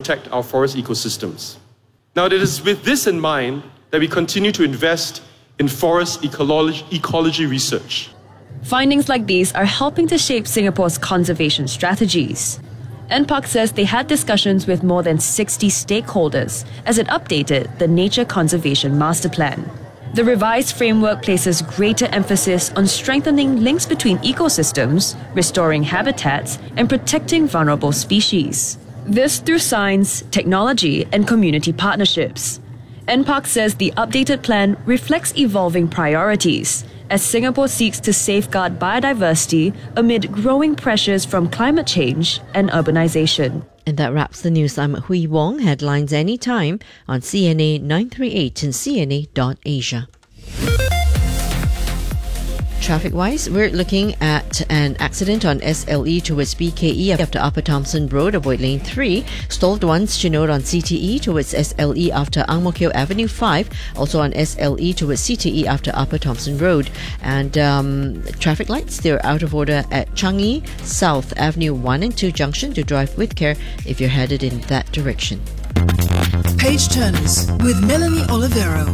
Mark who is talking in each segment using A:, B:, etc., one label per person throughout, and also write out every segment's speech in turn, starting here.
A: protect our forest ecosystems. Now, it is with this in mind that we continue to invest in forest ecology research.
B: Findings like these are helping to shape Singapore's conservation strategies. NParks says they had discussions with more than 60 stakeholders as it updated the Nature Conservation Master Plan. The revised framework places greater emphasis on strengthening links between ecosystems, restoring habitats, and protecting vulnerable species. This through science, technology, and community partnerships. NParks says the updated plan reflects evolving priorities as Singapore seeks to safeguard biodiversity amid growing pressures from climate change and urbanization.
C: And that wraps the news. I'm Hui Wong. Headlines anytime on CNA 938 and CNA.Asia. Traffic-wise, we're looking at an accident on SLE towards BKE after Upper Thomson Road. Avoid lane 3. Stalled ones to note on CTE towards SLE after Ang Mo Kio Avenue 5. Also on SLE towards CTE after Upper Thomson Road. And traffic lights, they're out of order at Changi South Avenue 1 and 2 junction. To drive with care if you're headed in that direction.
D: Page Turners with Melanie Olivero.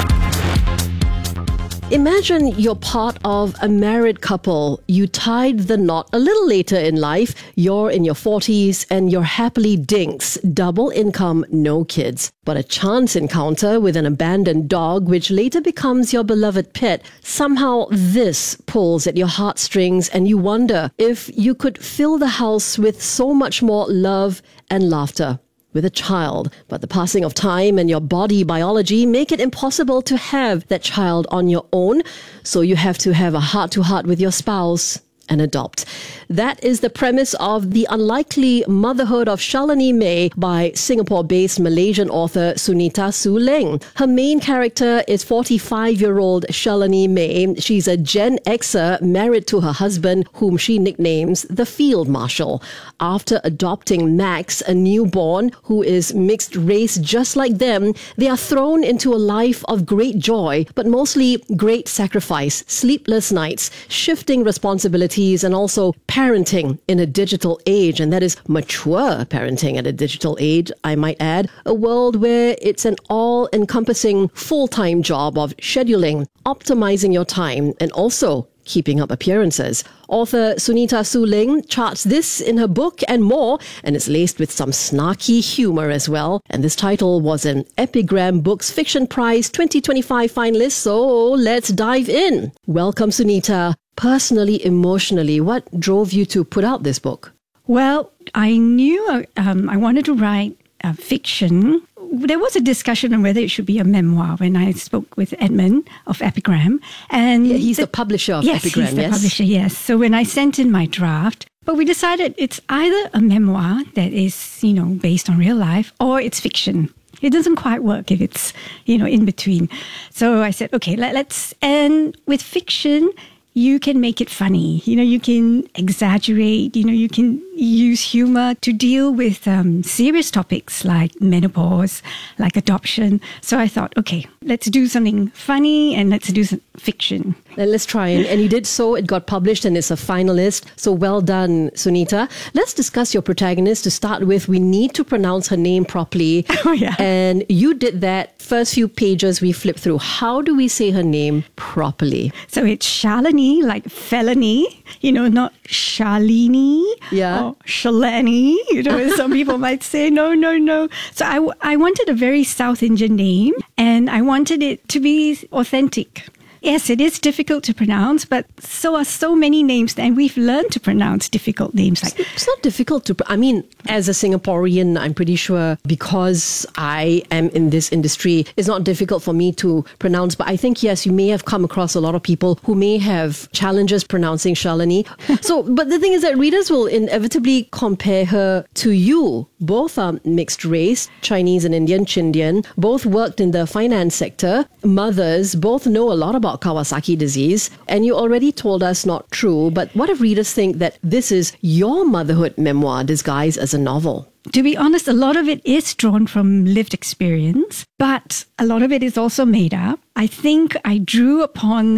E: Imagine you're part of a married couple. You tied the knot a little later in life. You're in your 40s and you're happily dinks. Double income, no kids. But a chance encounter with an abandoned dog, which later becomes your beloved pet, somehow this pulls at your heartstrings and you wonder if you could fill the house with so much more love and laughter. With a child, but the passing of time and your body biology make it impossible to have that child on your own, so you have to have a heart-to-heart with your spouse and adopt. That is the premise of The Unlikely Motherhood of Shalini May by Singapore-based Malaysian author Sunita Su Leng. Her main character is 45-year-old Shalini May. She's a Gen Xer married to her husband, whom she nicknames the Field Marshal. After adopting Max, a newborn who is mixed race just like them, they are thrown into a life of great joy, but mostly great sacrifice, sleepless nights, shifting responsibilities, and also parenting in a digital age, and that is mature parenting at a digital age, I might add. A world where it's an all-encompassing full-time job of scheduling, optimizing your time, and also keeping up appearances. Author Sunita Su Leng charts this in her book and more, and it's laced with some snarky humor as well. And this title was an Epigram Books Fiction Prize 2025 finalist, so let's dive in. Welcome, Sunita. Personally, emotionally, what drove you to put out this book?
F: Well, I knew I wanted to write fiction. There was a discussion on whether it should be a memoir when I spoke with Edmund of Epigram. And
E: yeah, he's the publisher of Epigram,
F: He's the publisher, yes. So when I sent in my draft, but we decided it's either a memoir that is, based on real life, or it's fiction. It doesn't quite work if it's, in between. So I said, okay, let's, and with fiction, you can make it funny. You can exaggerate, you can use humor to deal with serious topics like menopause, like adoption. So I thought, okay, let's do something funny and let's do some fiction.
E: And let's try. And you did so. It got published and it's a finalist. So well done, Sunita. Let's discuss your protagonist. To start with, we need to pronounce her name properly.
F: Oh, yeah.
E: And you did that. First few pages we flipped through. How do we say her name properly?
F: So it's Shalini, like felony, not Shalini.
E: Yeah.
F: Or Shalani, some people might say, no. So I wanted a very South Indian name and I wanted it to be authentic. Yes, it is difficult to pronounce, but so are so many names, and we've learned to pronounce difficult names.
E: It's not difficult to, as a Singaporean, I'm pretty sure because I am in this industry, it's not difficult for me to pronounce. But I think, yes, you may have come across a lot of people who may have challenges pronouncing Shalini. But the thing is that readers will inevitably compare her to you. Both are mixed race, Chinese and Indian, Chindian. Both worked in the finance sector. Mothers, both know a lot about Kawasaki disease. And you already told us not true. But what if readers think that this is your motherhood memoir disguised as a novel?
F: To be honest, a lot of it is drawn from lived experience, but a lot of it is also made up. I think I drew upon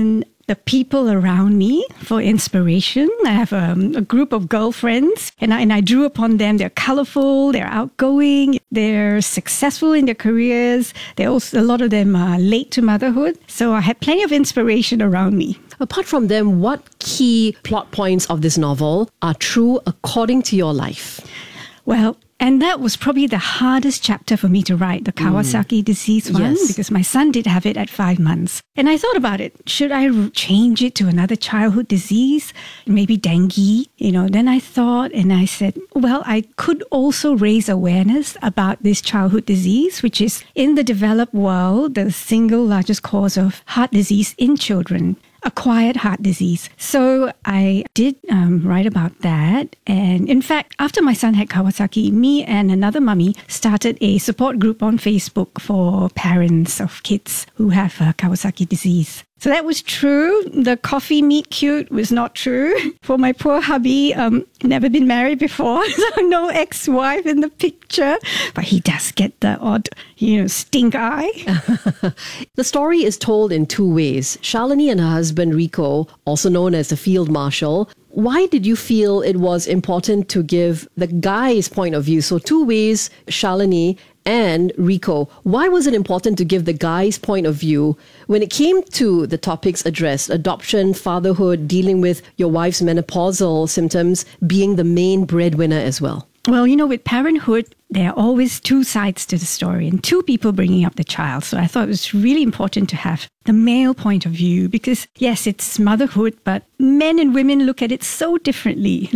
F: the people around me for inspiration. I have a group of girlfriends, and I drew upon them. They're colorful, they're outgoing, they're successful in their careers. They're also, a lot of them are late to motherhood. So I had plenty of inspiration around me.
E: Apart from them, what key plot points of this novel are true according to your life?
F: Well, and that was probably the hardest chapter for me to write, the Kawasaki disease one,
E: Yes.
F: because my son did have it at 5 months. And I thought about it. Should I change it to another childhood disease? Maybe dengue? Then I thought and I said, well, I could also raise awareness about this childhood disease, which is in the developed world, the single largest cause of heart disease in children. Acquired heart disease. So I did write about that. And in fact, after my son had Kawasaki, me and another mummy started a support group on Facebook for parents of kids who have Kawasaki disease. So that was true. The coffee meet cute was not true. For my poor hubby, never been married before, so no ex-wife in the picture. But he does get the odd, stink eye.
E: The story is told in two ways. Shalini and her husband Rico, also known as the field marshal. Why did you feel it was important to give the guy's point of view? So two ways, Shalini and Rico. Why was it important to give the guy's point of view when it came to the topics addressed, adoption, fatherhood, dealing with your wife's menopausal symptoms, being the main breadwinner as well?
F: Well, with parenthood, there are always two sides to the story and two people bringing up the child. So I thought it was really important to have the male point of view because, yes, it's motherhood, but men and women look at things so differently.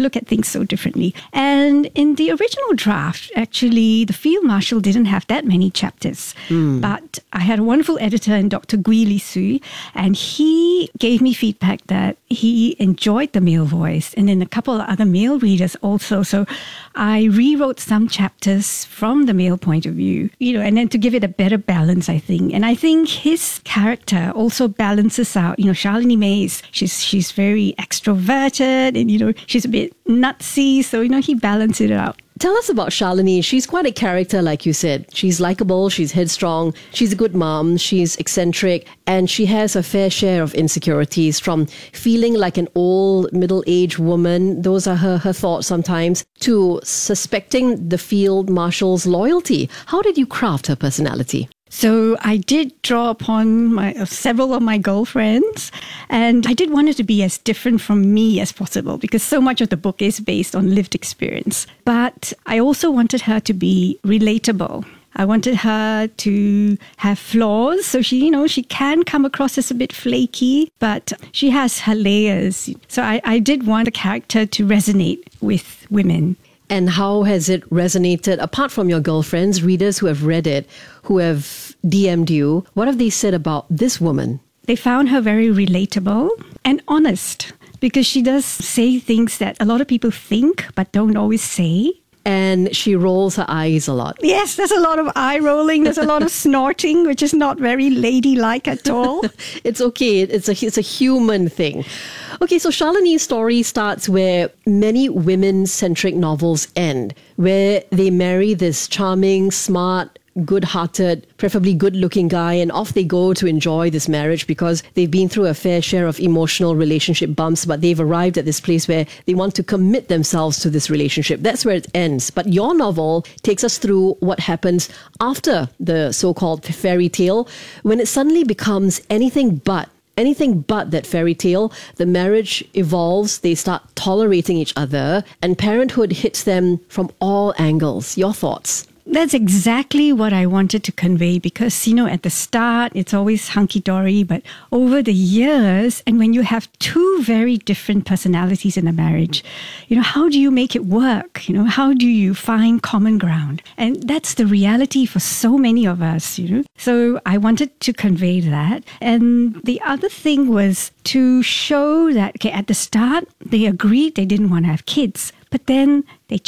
F: And in the original draft, actually, the field marshal didn't have that many chapters. But I had a wonderful editor in Dr. Gui Li Sui, and he gave me feedback that he enjoyed the male voice and then a couple of other male readers also. So I rewrote some chapters from the male point of view, and then to give it a better balance, I think. And I think his character also balances out, Shalini May she's very extroverted and, she's a bit nutsy. So, he balanced it out.
E: Tell us about Shalini. She's quite a character, like you said. She's likable, she's headstrong, she's a good mom, she's eccentric, and she has a fair share of insecurities, from feeling like an old middle-aged woman, those are her thoughts sometimes, to suspecting the field marshal's loyalty. How did you craft her personality?
F: So I did draw upon several of my girlfriends, and I did want her to be as different from me as possible because so much of the book is based on lived experience. But I also wanted her to be relatable. I wanted her to have flaws. So she can come across as a bit flaky, but she has her layers. So I did want the character to resonate with women.
E: And how has it resonated, apart from your girlfriends, readers who have read it, who have DM'd you? What have they said about this woman?
F: They found her very relatable and honest because she does say things that a lot of people think but don't always say.
E: And she rolls her eyes a lot.
F: Yes, there's a lot of eye rolling. There's a lot of snorting, which is not very ladylike at all.
E: It's okay. It's a human thing. Okay, so Shalini's story starts where many women-centric novels end, where they marry this charming, smart, good-hearted, preferably good-looking guy, and off they go to enjoy this marriage because they've been through a fair share of emotional relationship bumps, but they've arrived at this place where they want to commit themselves to this relationship. That's where it ends. But your novel takes us through what happens after the so-called fairy tale, when it suddenly becomes anything but that fairy tale. The marriage evolves, they start tolerating each other, and parenthood hits them from all angles. Your thoughts?
F: That's exactly what I wanted to convey because, at the start, it's always hunky-dory, but over the years, and when you have two very different personalities in a marriage, how do you make it work? How do you find common ground? And that's the reality for so many of us, So I wanted to convey that. And the other thing was to show that, at the start, they agreed they didn't want to have kids. But then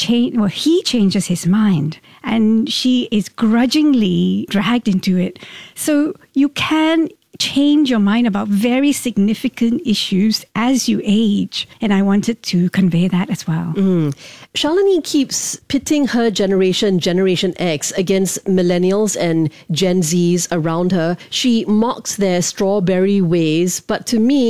F: he changes his mind and she is grudgingly dragged into it. So you can change your mind about very significant issues as you age. And I wanted to convey that as well.
E: Shalini keeps pitting her Generation X, against millennials and Gen Zs around her. She mocks their strawberry ways, but to me,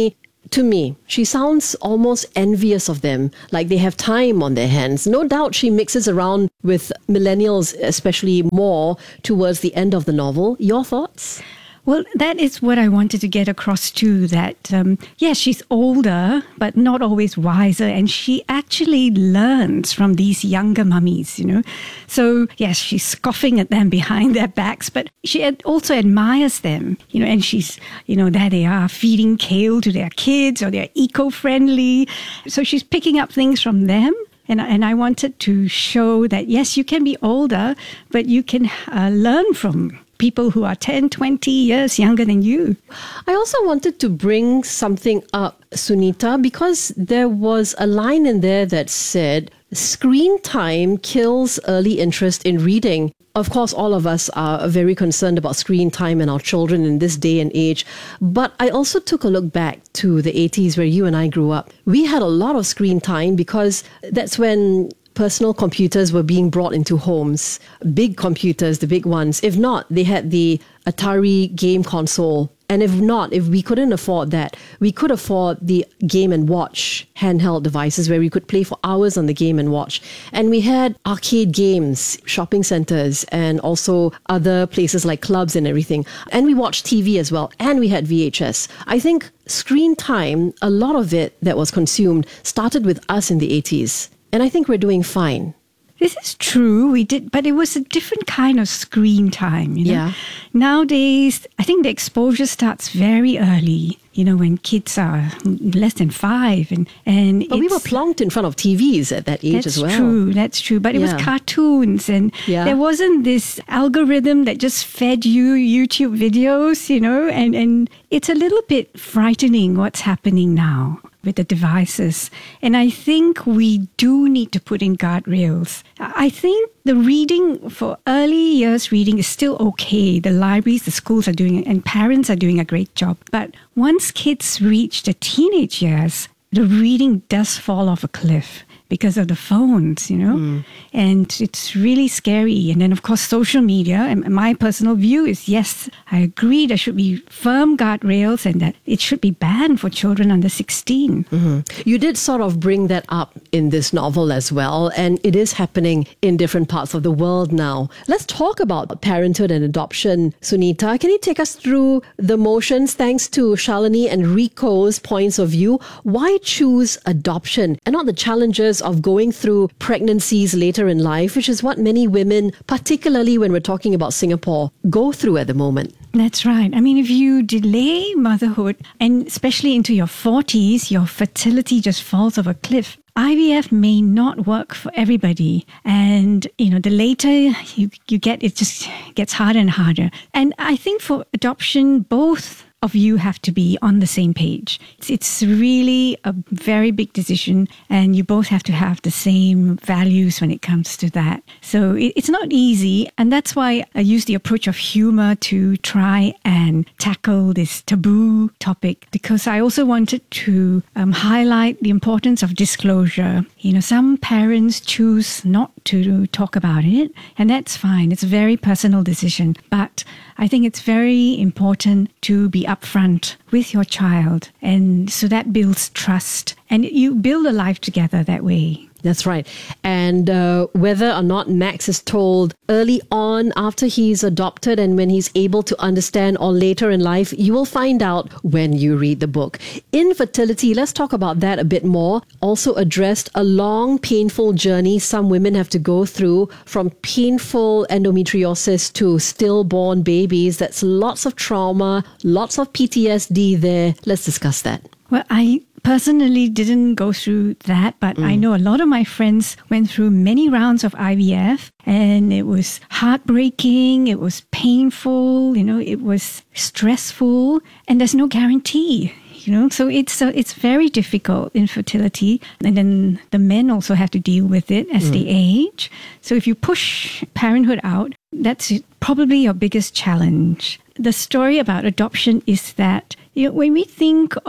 E: to me, she sounds almost envious of them, like they have time on their hands. No doubt she mixes around with millennials, especially more towards the end of the novel. Your thoughts?
F: Well, that is what I wanted to get across too, that, yes, she's older, but not always wiser. And she actually learns from these younger mummies, you know. So, yes, she's scoffing at them behind their backs, but she also admires them, you know, and she's, you know, there they are feeding kale to their kids, or they're eco-friendly. So she's picking up things from them. And I wanted to show that, yes, you can be older, but you can learn from people who are 10, 20 years younger than you.
E: I also wanted to bring something up, Sunita, because there was a line in there that said, screen time kills early interest in reading. Of course, all of us are very concerned about screen time and our children in this day and age. But I also took a look back to the 80s where you and I grew up. We had a lot of screen time because that's when personal computers were being brought into homes. Big computers, the big ones. If not, they had the Atari game console. And if not, if we couldn't afford that, we could afford the Game & Watch handheld devices where we could play for hours on the Game & Watch. And we had arcade games, shopping centers, and also other places like clubs and everything. And we watched TV as well. And we had VHS. I think screen time, a lot of it that was consumed, started with us in the 80s. And I think we're doing fine.
F: This is true, we did, but it was a different kind of screen time, you know.
E: Yeah.
F: Nowadays, I think the exposure starts very early, you know, when kids are less than 5.
E: But we were plonked in front of TVs at that age as well.
F: That's true. But it was
E: Yeah.
F: cartoons, and there wasn't this algorithm that just fed you YouTube videos, you know, and it's a little bit frightening what's happening now with the devices. And I think we do need to put in guardrails. I think the reading for early years reading is still okay. The libraries, the schools are doing it, and parents are doing a great job. But once kids reach the teenage years, the reading does fall off a cliff because of the phones, you know, and it's really scary. And then, of course, social media. And my personal view is, yes, I agree there should be firm guardrails and that it should be banned for children under 16.
E: You did sort of bring that up in this novel as well, and it is happening in different parts of the world now. Let's talk about parenthood and adoption. Sunita, can you take us through the motions, thanks to Shalini and Rico's points of view? Why choose adoption and not the challenges of going through pregnancies later in life, which is what many women, particularly when we're talking about Singapore, go through at the moment?
F: That's right. I mean, if you delay motherhood, and especially into your 40s, your fertility just falls off a cliff. IVF may not work for everybody. And, you know, the later you get, it just gets harder and harder. And I think for adoption, both of you have to be on the same page. It's really a very big decision, and you both have to have the same values when it comes to that. So it's not easy, and that's why I use the approach of humor to try and tackle this taboo topic, because I also wanted to highlight the importance of disclosure. You know, some parents choose not to talk about it, and that's fine. It's a very personal decision, but I think it's very important to be upfront with your child. And so that builds trust. And you build a life together that way.
E: That's right. And whether or not Max is told early on after he's adopted and when he's able to understand, or later in life, you will find out when you read the book. Infertility, let's talk about that a bit more. Also addressed a long, painful journey some women have to go through, from painful endometriosis to stillborn babies. That's lots of trauma, lots of PTSD there. Let's discuss that.
F: Well, I personally didn't go through that, but I know a lot of my friends went through many rounds of IVF, and it was heartbreaking, it was painful, you know, it was stressful, and there's no guarantee. You know, so it's very difficult, infertility, and then the men also have to deal with it as they age. So if you push parenthood out, that's probably your biggest challenge. The story about adoption is that, you know, when we think of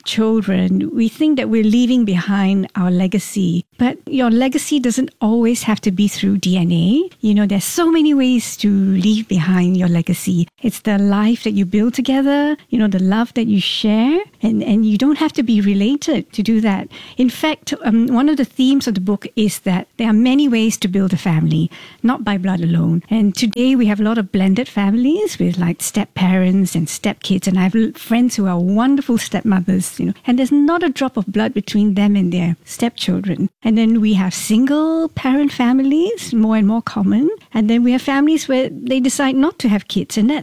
F: children, we think that we're leaving behind our legacy. But your legacy doesn't always have to be through DNA. You know, there's so many ways to leave behind your legacy. It's the life that you build together, you know, the love that you share, and you don't have to be related to do that. In fact, one of the themes of the book is that there are many ways to build a family, not by blood alone. And today we have a lot of blended families with like step-parents and step-kids, and I have friends who are wonderful stepmothers, you know, and there's not a drop of blood between them and their stepchildren. And then we have single parent families, more and more common. And then we have families where they decide not to have kids, and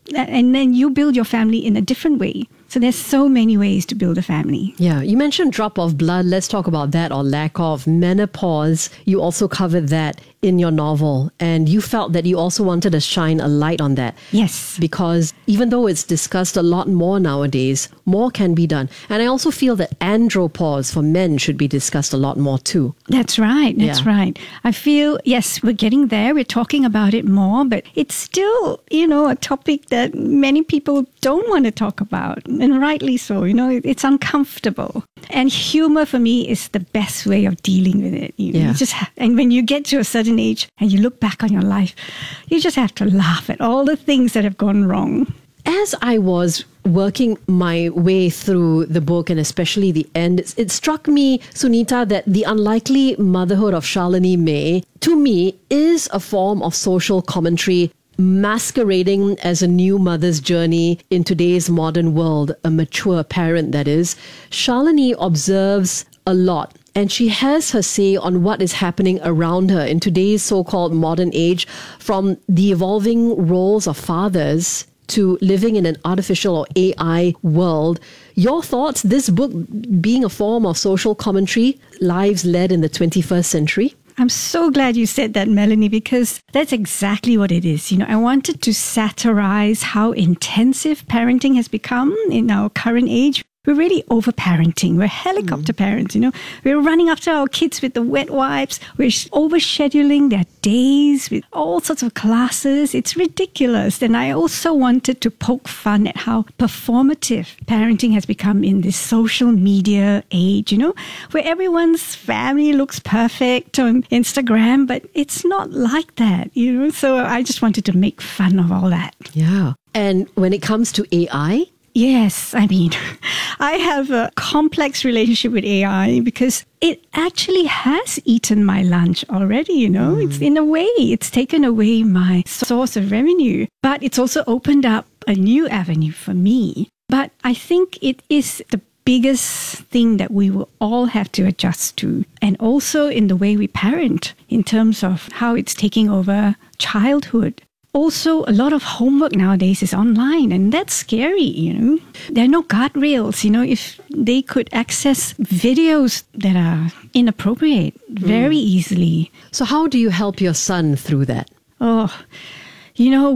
F: then you build your family in a different way. So there's so many ways to build a family.
E: Yeah, you mentioned drop of blood. Let's talk about that, or lack of. Menopause, you also covered that in your novel, and you felt that you also wanted to shine a light on that.
F: Yes.
E: Because even though it's discussed a lot more nowadays, more can be done. And I also feel that andropause for men should be discussed a lot more too.
F: That's right. That's right. I feel, yes, we're getting there. We're talking about it more, but it's still, you know, a topic that many people don't want to talk about. And rightly so, you know, it's uncomfortable. And humor for me is the best way of dealing with it. You just and when you get to a certain age and you look back on your life, you just have to laugh at all the things that have gone wrong.
E: As I was working my way through the book, and especially the end, it struck me, Sunita, that the unlikely motherhood of Shalini May, to me, is a form of social commentary masquerading as a new mother's journey in today's modern world, a mature parent, that is. Shalini observes a lot, and she has her say on what is happening around her in today's so-called modern age, from the evolving roles of fathers to living in an artificial or AI world. Your thoughts, this book being a form of social commentary, lives led in the 21st century?
F: I'm so glad you said that, Melanie, because that's exactly what it is. You know, I wanted to satirize how intensive parenting has become in our current age. We're really over-parenting. We're helicopter parents, you know. We're running after our kids with the wet wipes. We're over-scheduling their days with all sorts of classes. It's ridiculous. And I also wanted to poke fun at how performative parenting has become in this social media age, you know, where everyone's family looks perfect on Instagram, but it's not like that, you know. So I just wanted to make fun of all that.
E: Yeah. And when it comes to AI?
F: Yes, I mean, I have a complex relationship with AI because it actually has eaten my lunch already, you know. It's in a way, it's taken away my source of revenue, but it's also opened up a new avenue for me. But I think it is the biggest thing that we will all have to adjust to, and also in the way we parent in terms of how it's taking over childhood. Also, a lot of homework nowadays is online, and that's scary, you know. There are no guardrails, you know. If they could access videos that are inappropriate very easily.
E: So how do you help your son through that?
F: Oh, you know,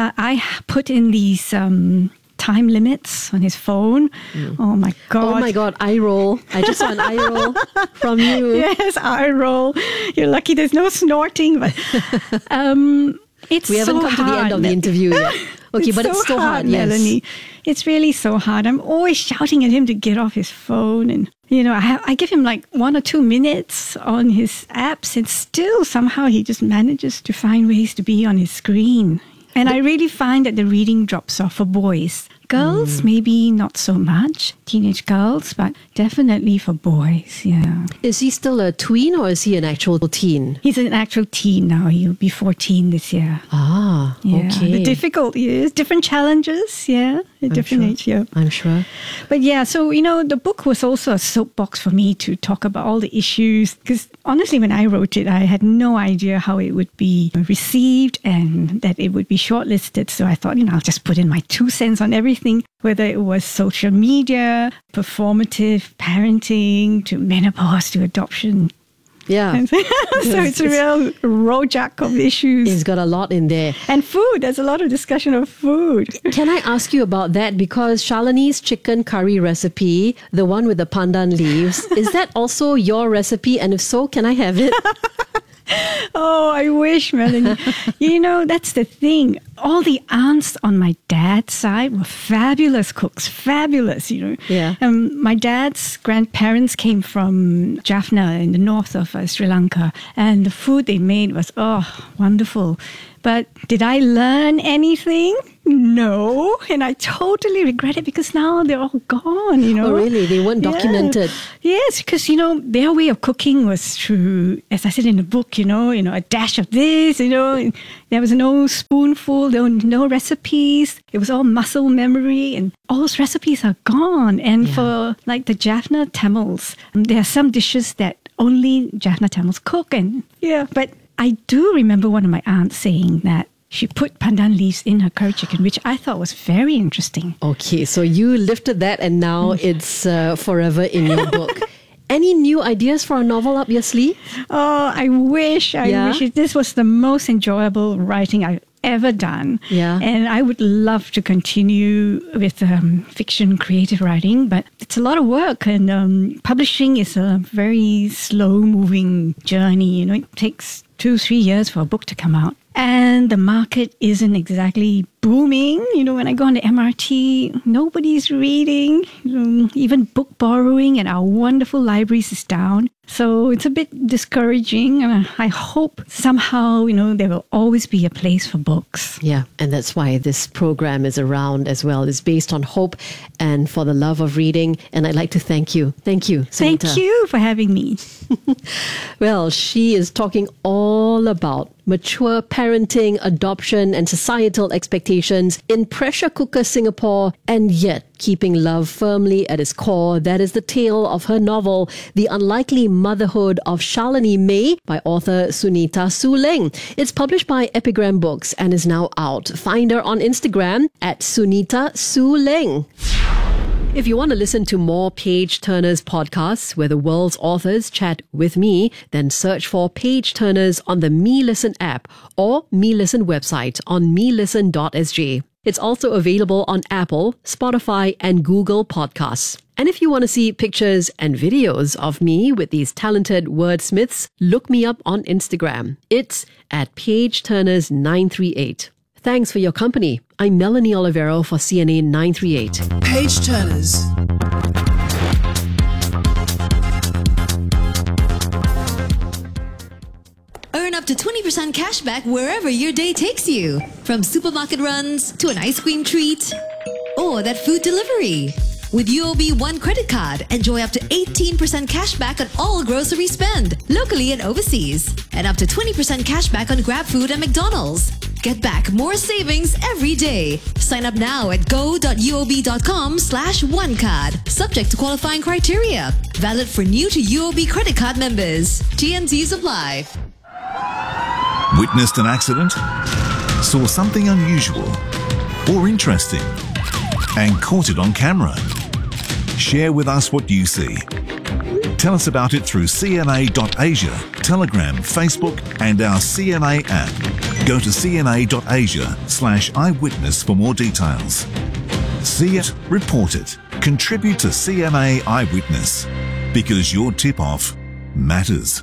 F: I put in these time limits on his phone. Oh my God,
E: eye roll. I just saw an eye roll from you.
F: Yes, eye roll. You're lucky there's no snorting, but
E: we haven't come to the end of the interview yet. Okay, but it's still hard,
F: Melanie. It's really so hard. I'm always shouting at him to get off his phone, and you know, I give him like 1 or 2 minutes on his apps, and still somehow he just manages to find ways to be on his screen. And I really find that the reading drops off for boys. Girls, maybe not so much, teenage girls, but definitely for boys, yeah.
E: Is he still a tween or is he an actual teen?
F: He's an actual teen now. He'll be 14 this year.
E: Ah,
F: yeah.
E: okay.
F: The difficult years, different challenges, yeah, at different age, yeah.
E: I'm sure.
F: But yeah, so, you know, the book was also a soapbox for me to talk about all the issues, because honestly, when I wrote it, I had no idea how it would be received and that it would be shortlisted. So I thought, you know, I'll just put in my 2 cents on everything, whether it was social media, performative parenting, to menopause, to adoption.
E: Yeah.
F: So it's a real rojak of issues.
E: It's got a lot in there.
F: And food. There's a lot of discussion of food.
E: Can I ask you about that? Because Shalini's chicken curry recipe, the one with the pandan leaves, is that also your recipe? And if so, can I have it?
F: Oh, I wish, Melanie. That's the thing. All the aunts on my dad's side were fabulous cooks. Fabulous,
E: Yeah.
F: My dad's grandparents came from Jaffna in the north of Sri Lanka. And the food they made was, wonderful. But did I learn anything? No. And I totally regret it because now they're all gone,
E: Oh, really? They weren't documented?
F: Yes, because, their way of cooking was through, as I said in the book, a dash of this, there was no spoonful, there were no recipes. It was all muscle memory and all those recipes are gone. And for like the Jaffna Tamils, there are some dishes that only Jaffna Tamils cook. And but I do remember one of my aunts saying that she put pandan leaves in her curry chicken, which I thought was very interesting.
E: Okay, so you lifted that and now it's forever in your book. Any new ideas for a novel up your sleeve?
F: Oh, I wish. This was the most enjoyable writing I've ever done.
E: Yeah.
F: And I would love to continue with fiction creative writing, but it's a lot of work and publishing is a very slow-moving journey. It takes 2-3 years for a book to come out. And the market isn't exactly booming. When I go on the MRT, nobody's reading. Even book borrowing at our wonderful libraries is down. So it's a bit discouraging. I hope somehow, there will always be a place for books.
E: Yeah, and that's why this program is around as well. It's based on hope and for the love of reading. And I'd like to thank you. Thank you, Sunita.
F: Thank you for having me.
E: Well, she is talking all about mature parenting, adoption, and societal expectations in pressure cooker Singapore, and yet keeping love firmly at its core. That is the tale of her novel, The Unlikely Motherhood of Shalini May, by author Sunita Su Leng. It's published by Epigram Books and is now out. Find her on Instagram at Sunita Su Leng. If you want to listen to more Page Turners podcasts where the world's authors chat with me, then search for Page Turners on the Me Listen app or Me Listen website on melisten.sg. It's also available on Apple, Spotify, and Google Podcasts. And if you want to see pictures and videos of me with these talented wordsmiths, look me up on Instagram. It's at PageTurners938. Thanks for your company. I'm Melanie Olivero for CNA 938.
D: Page Turners.
G: Earn up to 20% cash back wherever your day takes you. From supermarket runs to an ice cream treat or that food delivery. With UOB One credit card, enjoy up to 18% cash back on all grocery spend, locally and overseas. And up to 20% cash back on GrabFood and McDonald's. Get back more savings every day. Sign up now at go.uob.com/onecard. Subject to qualifying criteria. Valid for new to UOB credit card members. T&Cs apply.
H: Witnessed an accident? Saw something unusual or interesting and caught it on camera? Share with us what you see. Tell us about it through cna.asia, Telegram, Facebook and our CNA app. Go to cna.asia/eyewitness for more details. See it, report it, contribute to CNA Eyewitness, because your tip-off matters.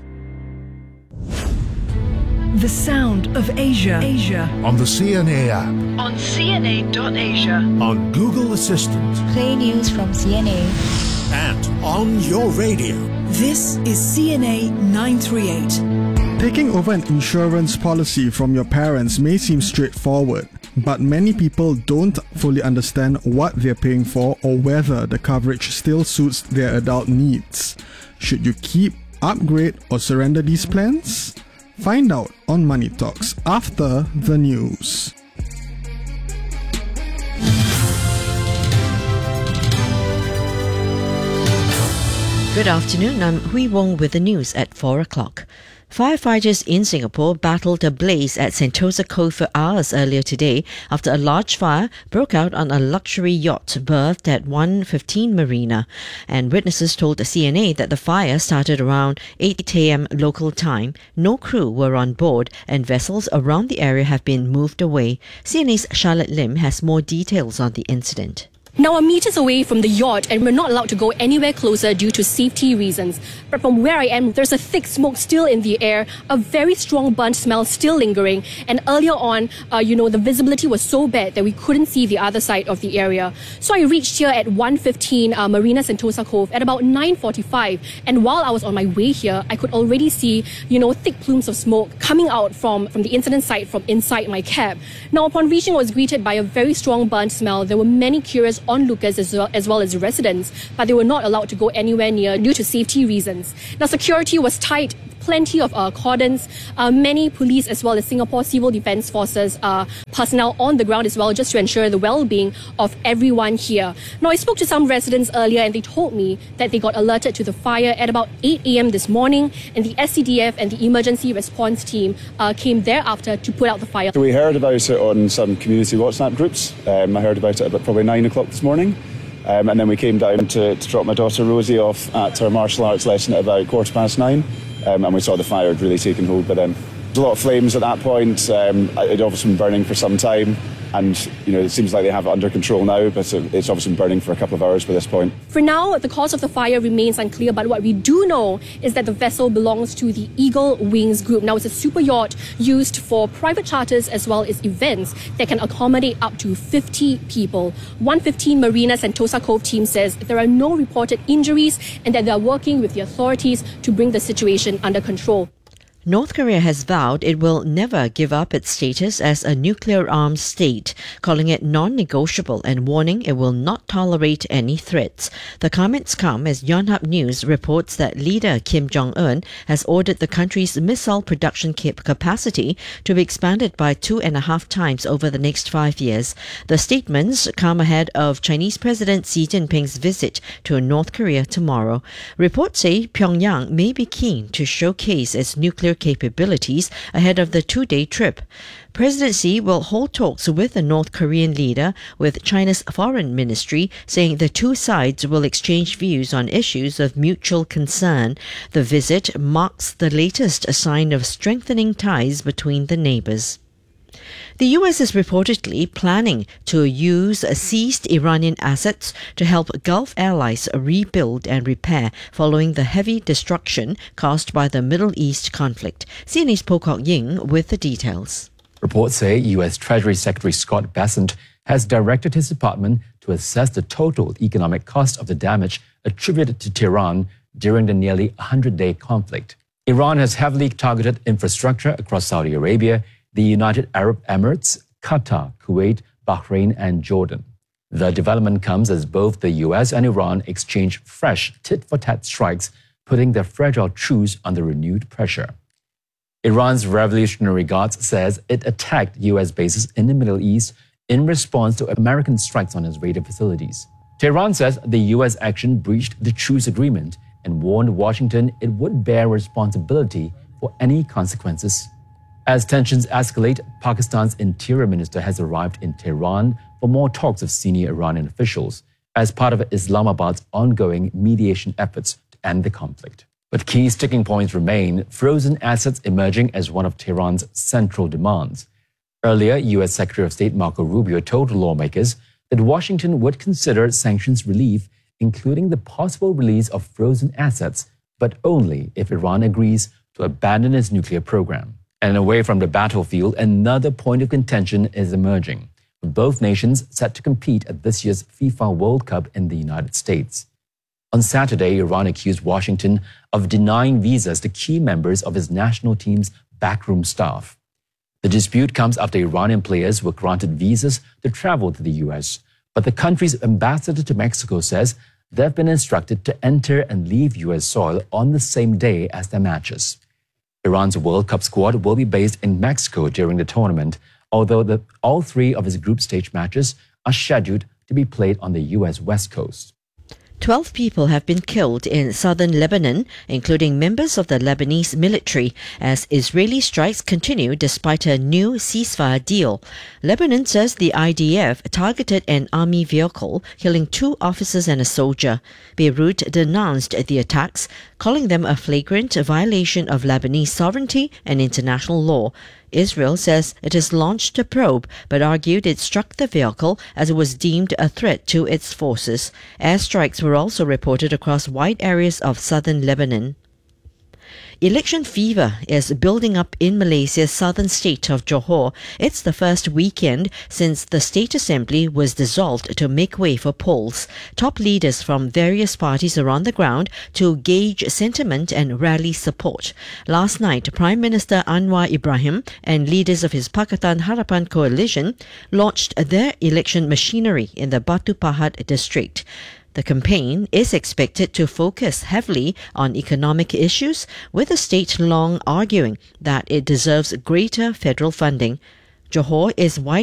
D: The sound of Asia.
I: On the CNA app.
D: On CNA.Asia.
I: On Google Assistant.
J: Play news from CNA.
I: And on your radio.
D: This is CNA 938.
K: Taking over an insurance policy from your parents may seem straightforward, but many people don't fully understand what they're paying for or whether the coverage still suits their adult needs. Should you keep, upgrade, or surrender these plans? Find out on Money Talks after the news.
C: Good afternoon, I'm Hui Wong with the news at 4 o'clock. Firefighters in Singapore battled a blaze at Sentosa Cove for hours earlier today after a large fire broke out on a luxury yacht berthed at 115 Marina. And witnesses told CNA that the fire started around 8 a.m. local time. No crew were on board and vessels around the area have been moved away. CNA's Charlotte Lim has more details on the incident.
J: Now, I'm meters away from the yacht and we're not allowed to go anywhere closer due to safety reasons. But from where I am, there's a thick smoke still in the air, a very strong burnt smell still lingering. And earlier on, the visibility was so bad that we couldn't see the other side of the area. So I reached here at 1:15 Marina Sentosa Cove at about 9:45. And while I was on my way here, I could already see, thick plumes of smoke coming out from the incident site from inside my cab. Now, upon reaching, I was greeted by a very strong burnt smell. There were many curious onlookers as well as residents, but they were not allowed to go anywhere near due to safety reasons. Now, security was tight. Plenty of cordons, many police as well as Singapore Civil Defence Forces personnel on the ground as well, just to ensure the well-being of everyone here. Now, I spoke to some residents earlier and they told me that they got alerted to the fire at about 8 a.m. this morning, and the SCDF and the emergency response team came thereafter to put out the fire.
L: So we heard about it on some community WhatsApp groups. I heard about it at probably 9 o'clock this morning. And then we came down to drop my daughter Rosie off at her martial arts lesson at about 9:15. And we saw the fire had really taken hold by then. There's a lot of flames at that point. It obviously been burning for some time. And, it seems like they have it under control now, but it's obviously been burning for a couple of hours by this point.
J: For now, the cause of the fire remains unclear, but what we do know is that the vessel belongs to the Eagle Wings Group. Now, it's a super yacht used for private charters as well as events that can accommodate up to 50 people. 1:15 Marina Sentosa Cove team says there are no reported injuries and that they are working with the authorities to bring the situation under control.
C: North Korea has vowed it will never give up its status as a nuclear-armed state, calling it non-negotiable and warning it will not tolerate any threats. The comments come as Yonhap News reports that leader Kim Jong-un has ordered the country's missile production capacity to be expanded by 2.5 times over the next 5 years. The statements come ahead of Chinese President Xi Jinping's visit to North Korea tomorrow. Reports say Pyongyang may be keen to showcase its nuclear capabilities ahead of the 2-day trip. President Xi will hold talks with the North Korean leader, with China's foreign ministry saying the two sides will exchange views on issues of mutual concern. The visit marks the latest sign of strengthening ties between the neighbors. The US is reportedly planning to use seized Iranian assets to help Gulf allies rebuild and repair following the heavy destruction caused by the Middle East conflict. CNA's Pocock Ying with the details.
M: Reports say US Treasury Secretary Scott Bessent has directed his department to assess the total economic cost of the damage attributed to Tehran during the nearly 100-day conflict. Iran has heavily targeted infrastructure across Saudi Arabia, the United Arab Emirates, Qatar, Kuwait, Bahrain, and Jordan. The development comes as both the US and Iran exchange fresh tit-for-tat strikes, putting their fragile truce under renewed pressure. Iran's Revolutionary Guards says it attacked US bases in the Middle East in response to American strikes on its radio facilities. Tehran says the US action breached the truce agreement and warned Washington it would bear responsibility for any consequences. As tensions escalate, Pakistan's Interior Minister has arrived in Tehran for more talks with senior Iranian officials as part of Islamabad's ongoing mediation efforts to end the conflict. But key sticking points remain, frozen assets emerging as one of Tehran's central demands. Earlier, U.S. Secretary of State Marco Rubio told lawmakers that Washington would consider sanctions relief, including the possible release of frozen assets, but only if Iran agrees to abandon its nuclear program. And away from the battlefield, another point of contention is emerging, with both nations set to compete at this year's FIFA World Cup in the United States. On Saturday, Iran accused Washington of denying visas to key members of its national team's backroom staff. The dispute comes after Iranian players were granted visas to travel to the U.S., but the country's ambassador to Mexico says they've been instructed to enter and leave U.S. soil on the same day as their matches. Iran's World Cup squad will be based in Mexico during the tournament, although all three of its group stage matches are scheduled to be played on the U.S. West Coast.
C: 12 people have been killed in southern Lebanon, including members of the Lebanese military, as Israeli strikes continue despite a new ceasefire deal. Lebanon says the IDF targeted an army vehicle, killing 2 officers and a soldier. Beirut denounced the attacks, calling them a flagrant violation of Lebanese sovereignty and international law. Israel says it has launched a probe but argued it struck the vehicle as it was deemed a threat to its forces. Airstrikes were also reported across wide areas of southern Lebanon. Election fever is building up in Malaysia's southern state of Johor. It's the first weekend since the State Assembly was dissolved to make way for polls. Top leaders from various parties are on the ground to gauge sentiment and rally support. Last night, Prime Minister Anwar Ibrahim and leaders of his Pakatan Harapan coalition launched their election machinery in the Batu Pahat district. The campaign is expected to focus heavily on economic issues, with the state long arguing that it deserves greater federal funding. Johor is widely